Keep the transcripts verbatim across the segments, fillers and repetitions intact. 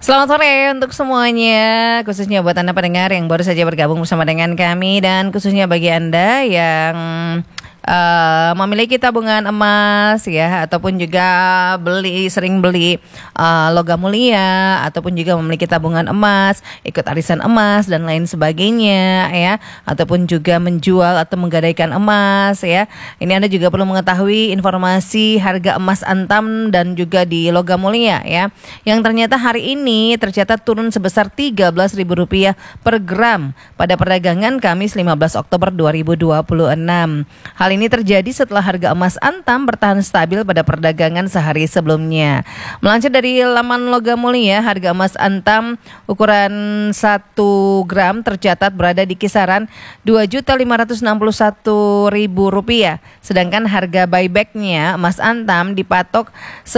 Selamat sore untuk semuanya, khususnya buat Anda pendengar yang baru saja bergabung bersama dengan kami, dan khususnya bagi Anda yang uh, memiliki tabungan emas ya, ataupun juga beli sering beli uh, logam mulia, ataupun juga memiliki tabungan emas, ikut arisan emas dan lain sebagainya ya, ataupun juga menjual atau menggadaikan emas ya. Ini Anda juga perlu mengetahui informasi harga emas Antam dan juga di logam mulia ya, yang ternyata hari ini tercatat turun sebesar tiga belas ribu rupiah per gram pada perdagangan Kamis lima belas Oktober dua ribu dua puluh enam. Hal ini terjadi setelah harga emas Antam bertahan stabil pada perdagangan sehari sebelumnya. Melansir dari laman logam mulia, harga emas Antam ukuran satu gram tercatat berada di kisaran dua juta lima ratus enam puluh satu ribu rupiah. Sedangkan harga buybacknya emas Antam dipatok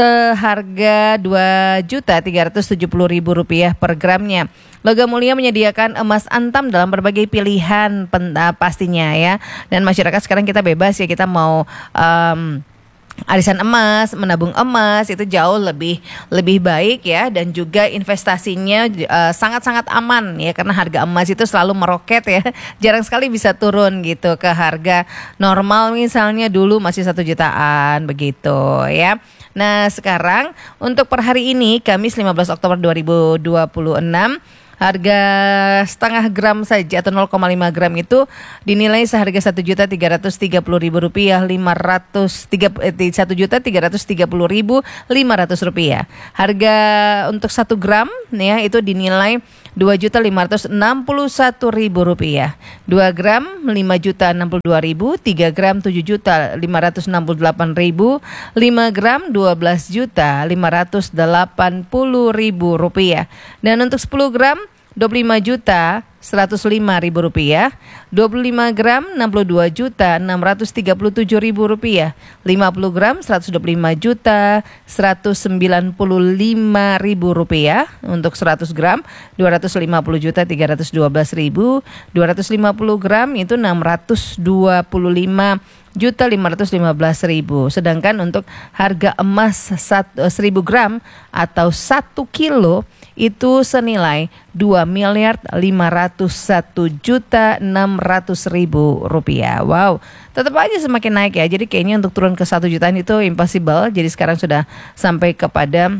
seharga dua juta tiga ratus tujuh puluh ribu rupiah per gramnya. Logam mulia menyediakan emas Antam dalam berbagai pilihan pen, uh, pastinya ya. Dan masyarakat sekarang kita bebas ya, kita mau um, arisan emas, menabung emas itu jauh lebih lebih baik ya, dan juga investasinya uh, sangat-sangat aman ya, karena harga emas itu selalu meroket ya, jarang sekali bisa turun gitu ke harga normal, misalnya dulu masih satu jutaan begitu ya. Nah sekarang untuk per hari ini Kamis lima belas Oktober dua ribu dua puluh enam, harga setengah gram saja atau nol koma lima gram itu dinilai seharga satu juta tiga ratus tiga puluh ribu rupiah lima ratus tiga satu juta tiga ratus tiga puluh ribu lima ratus rupiah. Harga untuk satu gram ya itu dinilai dua juta lima ratus enam puluh satu ribu rupiah. dua gram lima juta enam puluh dua ribu, tiga gram tujuh juta lima ratus enam puluh delapan ribu, lima gram dua belas juta lima ratus delapan puluh ribu rupiah. Dan untuk sepuluh gram dua puluh lima juta seratus lima ribu rupiah, dua puluh lima gram enam puluh dua juta enam ratus tiga puluh tujuh ribu rupiah, lima puluh gram seratus dua puluh lima juta seratus sembilan puluh lima ribu rupiah, untuk seratus gram dua ratus lima puluh juta tiga ratus dua belas ribu, dua ratus lima puluh gram itu enam ratus dua puluh lima juta lima ratus lima belas ribu. Sedangkan untuk harga emas seribu gram atau satu kilo itu senilai dua miliar lima ratus satu juta enam ratus ribu rupiah. Wow, tetap aja semakin naik ya. Jadi kayaknya untuk turun ke satu jutaan itu impossible. Jadi sekarang sudah sampai kepada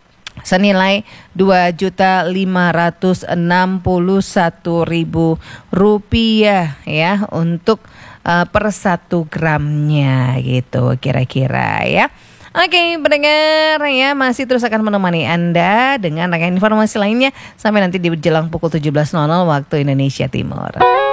senilai dua juta lima ratus enam puluh satu ribu rupiah ya untuk uh, per satu gramnya gitu kira-kira ya. Oke, pendengar ya, masih terus akan menemani Anda dengan rangkaian informasi lainnya sampai nanti di jelang pukul tujuh belas waktu Indonesia Timur.